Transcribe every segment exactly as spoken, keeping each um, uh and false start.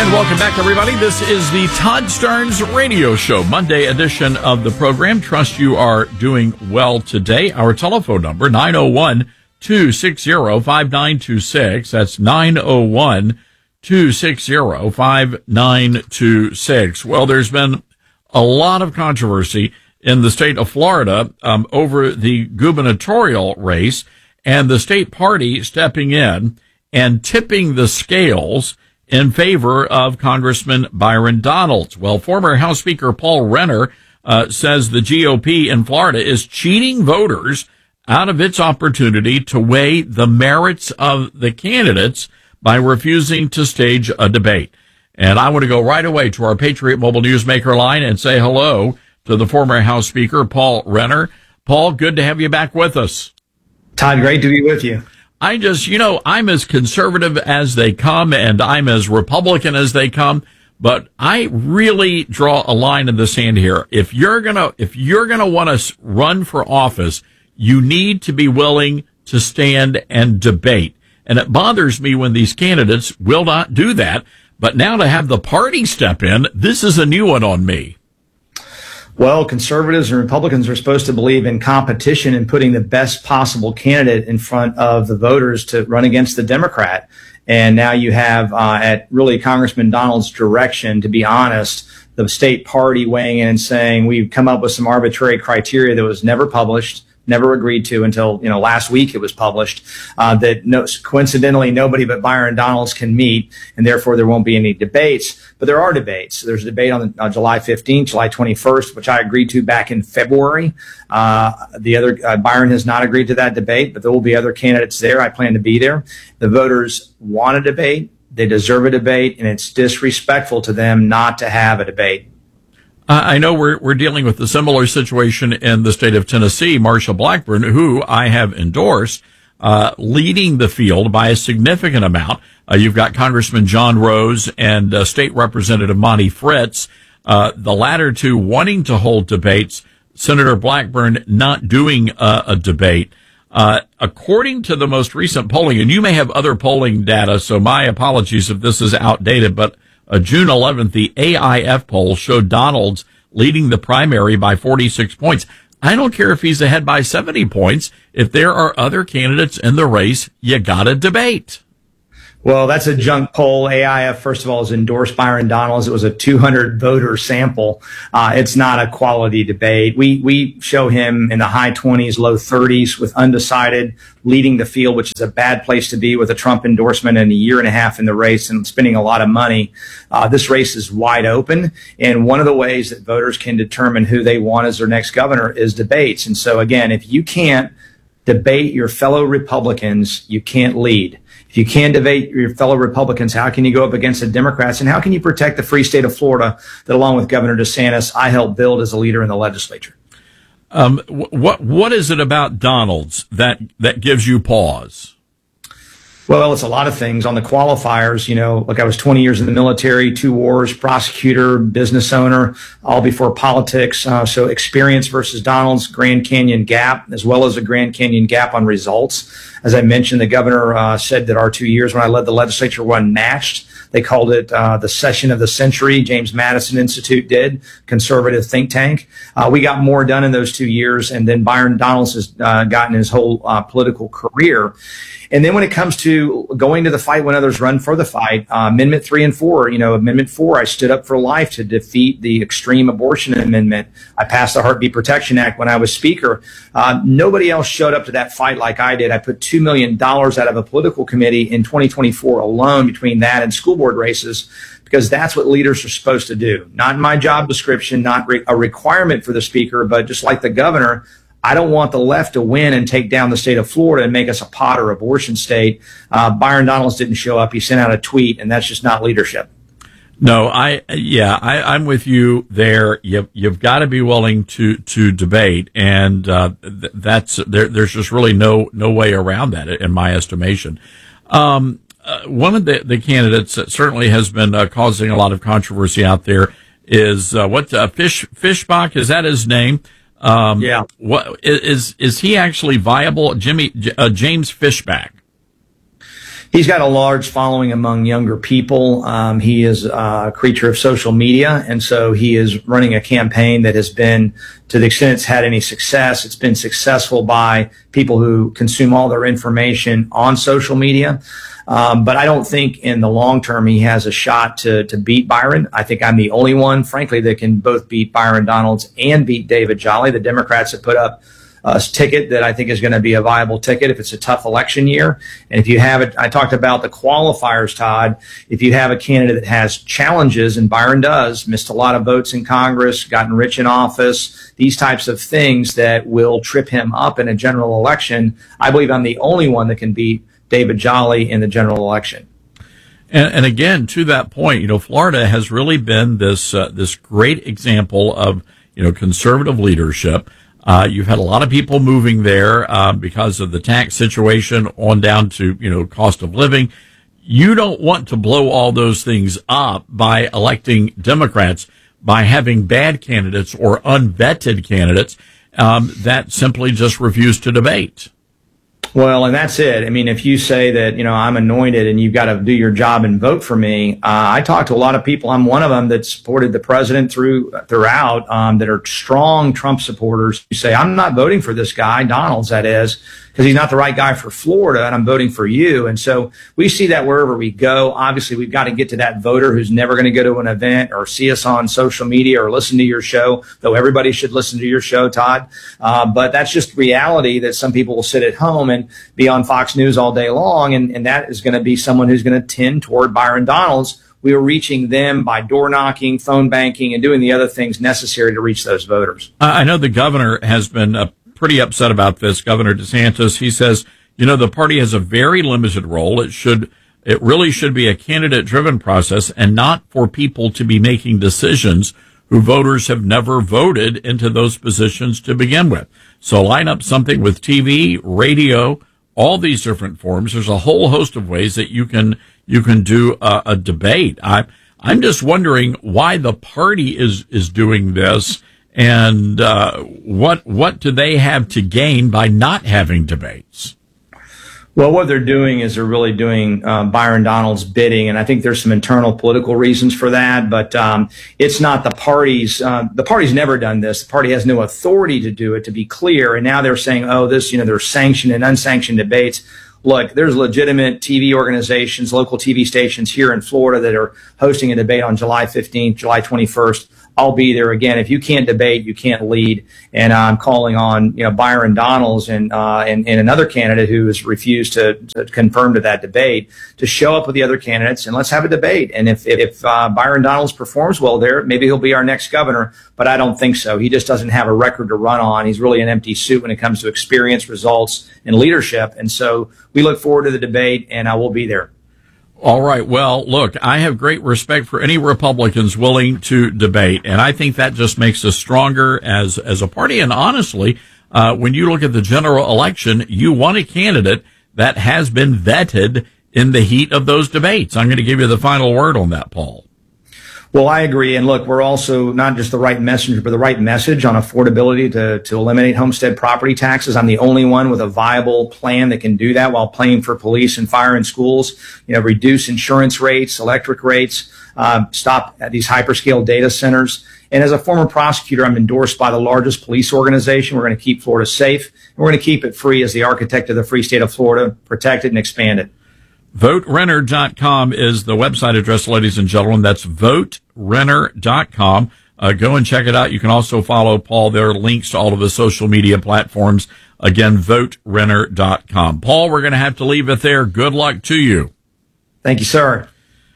And welcome back, everybody. This is the Todd Starnes Radio Show, Monday edition of the program. Trust you are doing well today. Our telephone number, nine oh one, two six zero, five nine two six. That's nine oh one, two six zero, five nine two six. Well, there's been a lot of controversy in the state of Florida um, over the gubernatorial race, and the state party stepping in and tipping the scales in favor of Congressman Byron Donalds. Well, former House Speaker Paul Renner uh, says the G O P in Florida is cheating voters out of its opportunity to weigh the merits of the candidates by refusing to stage a debate. And I want to go right away to our Patriot Mobile Newsmaker line and say hello to the former House Speaker Paul Renner. Paul, good to have you back with us. Todd, great to be with you. I just, you know, I'm as conservative as they come and I'm as Republican as they come, but I really draw a line in the sand here. If you're going to, if you're going to want to run for office, you need to be willing to stand and debate. And it bothers me when these candidates will not do that. But now to have the party step in, this is a new one on me. Well, conservatives and Republicans are supposed to believe in competition and putting the best possible candidate in front of the voters to run against the Democrat. And now you have, uh, at really Congressman Donald's direction, to be honest, the state party weighing in and saying we've come up with some arbitrary criteria that was never published, never agreed to until, you know, last week it was published, uh, that no, coincidentally nobody but Byron Donalds can meet, and therefore there won't be any debates. But there are debates. There's a debate on uh, July fifteenth, July twenty-first, which I agreed to back in February. Uh, the other, uh, Byron has not agreed to that debate, but there will be other candidates there. I plan to be there. The voters want a debate. They deserve a debate, and it's disrespectful to them not to have a debate. I know we're we're dealing with a similar situation in the state of Tennessee. Marsha Blackburn, who I have endorsed, uh, leading the field by a significant amount. Uh, you've got Congressman John Rose and uh, State Representative Monty Fritz, uh, the latter two wanting to hold debates. Senator Blackburn not doing uh, a debate. Uh, according to the most recent polling, and you may have other polling data, so my apologies if this is outdated, but Uh, June eleventh, the A I F poll showed Donalds leading the primary by forty-six points. I don't care if he's ahead by seventy points. If there are other candidates in the race, you gotta debate. Well, that's a junk poll. A I F, first of all, has endorsed Byron Donalds. It was a two hundred voter sample. Uh, it's not a quality debate. We, we show him in the high twenties, low thirties with undecided, leading the field, which is a bad place to be with a Trump endorsement and a year and a half in the race and spending a lot of money. Uh, this race is wide open. And one of the ways that voters can determine who they want as their next governor is debates. And so again, if you can't debate your fellow Republicans, you can't lead. If you can't debate your fellow Republicans, how can you go up against the Democrats? And how can you protect the free state of Florida that, along with Governor DeSantis, I helped build as a leader in the legislature? Um, what what is it about Donalds that that gives you pause? Well, it's a lot of things. On the qualifiers, you know, look, I was twenty years in the military, two wars, prosecutor, business owner, all before politics. Uh, so experience versus Donalds, Grand Canyon gap, as well as a Grand Canyon gap on results. As I mentioned, the governor uh, said that our two years when I led the legislature were unmatched. They called it uh, the session of the century. James Madison Institute did, conservative think tank. Uh, we got more done in those two years, and then Byron Donalds has uh, gotten his whole uh, political career. And then when it comes to going to the fight when others run for the fight, uh, Amendment three and four, you know, Amendment four, I stood up for life to defeat the extreme abortion amendment. I passed the Heartbeat Protection Act when I was Speaker. Uh, nobody else showed up to that fight like I did. I put two million dollars out of a political committee in twenty twenty-four alone between that and school board races, because that's what leaders are supposed to do. Not in my job description, not re- a requirement for the Speaker, but just like the governor, I don't want the left to win and take down the state of Florida and make us a Potter abortion state. Uh, Byron Donalds didn't show up. He sent out a tweet, and that's just not leadership. No, I, yeah, I, I'm with you there. You've, you've got to be willing to, to debate. And, uh, th- that's, there, there's just really no, no way around that in my estimation. Um, uh, one of the, the candidates that certainly has been uh, causing a lot of controversy out there is, uh, what, uh, Fish, Fishbach, is that his name? Um, yeah. What is, is he actually viable? Jimmy, uh, James Fishbach. He's got a large following among younger people. Um, he is a creature of social media, and so he is running a campaign that has been, to the extent it's had any success, it's been successful by people who consume all their information on social media. Um, but I don't think in the long term he has a shot to to beat Byron. I think I'm the only one, frankly, that can both beat Byron Donalds and beat David Jolly. The Democrats have put up a ticket that I think is going to be a viable ticket if it's a tough election year. And if you have it, I talked about the qualifiers, Todd. If you have a candidate that has challenges, and Byron does, missed a lot of votes in Congress, gotten rich in office, these types of things that will trip him up in a general election, I believe I'm the only one that can beat David Jolly in the general election. And, and again, to that point, you know, Florida has really been this uh, this great example of, you know, conservative leadership. Uh, you've had a lot of people moving there uh, because of the tax situation on down to, you know, cost of living. You don't want to blow all those things up by electing Democrats, by having bad candidates or unvetted candidates um, that simply just refuse to debate. Well, and that's it. I mean, if you say that, you know, I'm anointed and you've got to do your job and vote for me, uh, I talk to a lot of people. I'm one of them that supported the president through throughout, um, that are strong Trump supporters who say, I'm not voting for this guy, Donalds, that is, because he's not the right guy for Florida, and I'm voting for you. And so we see that wherever we go. Obviously, we've got to get to that voter who's never going to go to an event or see us on social media or listen to your show, though everybody should listen to your show, Todd. Uh, but that's just reality, that some people will sit at home and be on Fox News all day long, and, and that is going to be someone who's going to tend toward Byron Donalds. We are reaching them by door knocking, phone banking, and doing the other things necessary to reach those voters. I know the governor has been uh, pretty upset about this, Governor DeSantis. He says, you know, the party has a very limited role. It should, it really should be a candidate-driven process and not for people to be making decisions who voters have never voted into those positions to begin with. So line up something with T V, radio, all these different forms. There's a whole host of ways that you can you can do a, a debate. I, I'm just wondering why the party is is doing this, and uh, what what do they have to gain by not having debates? Well, what they're doing is they're really doing uh, Byron Donalds' bidding, and I think there's some internal political reasons for that. But um, it's not the party's. Uh, the party's never done this. The party has no authority to do it, to be clear. And now they're saying, "Oh, this, you know, there's sanctioned and unsanctioned debates." Look, there's legitimate T V organizations, local T V stations here in Florida that are hosting a debate on July fifteenth, July twenty-first. I'll be there again. If you can't debate, you can't lead. And I'm calling on, you know, Byron Donalds and, uh, and, and another candidate who has refused to, to confirm to that debate to show up with the other candidates and let's have a debate. And if, if, uh, Byron Donalds performs well there, maybe he'll be our next governor, but I don't think so. He just doesn't have a record to run on. He's really an empty suit when it comes to experience, results, and leadership. And so we look forward to the debate, and I will be there. All right. Well, look, I have great respect for any Republicans willing to debate, and I think that just makes us stronger as as a party. And honestly, uh, when you look at the general election, you want a candidate that has been vetted in the heat of those debates. I'm going to give you the final word on that, Paul. Well, I agree. And look, we're also not just the right messenger, but the right message on affordability to, to eliminate homestead property taxes. I'm the only one with a viable plan that can do that while paying for police and fire in schools, you know, reduce insurance rates, electric rates, uh, stop at these hyperscale data centers. And as a former prosecutor, I'm endorsed by the largest police organization. We're going to keep Florida safe, and we're going to keep it free as the architect of the free state of Florida, protect it and expand it. vote renner dot com is the website address, ladies and gentlemen. That's vote renner dot com. Uh, go and check it out. You can also follow Paul. There are links to all of the social media platforms. Again, vote renner dot com. Paul, we're going to have to leave it there. Good luck to you. Thank you, sir.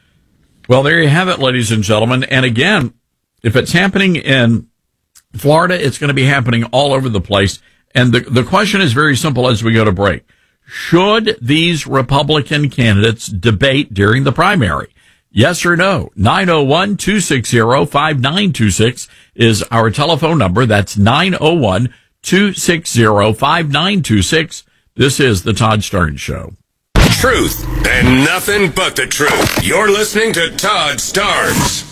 Well, there you have it, ladies and gentlemen. And again, if it's happening in Florida, it's going to be happening all over the place. And the, the question is very simple as we go to break. Should these Republican candidates debate during the primary? Yes or no? nine oh one, two six zero, five nine two six is our telephone number. That's nine oh one, two six zero, five nine two six. This is the Todd Starnes Show. Truth and nothing but the truth. You're listening to Todd Starnes.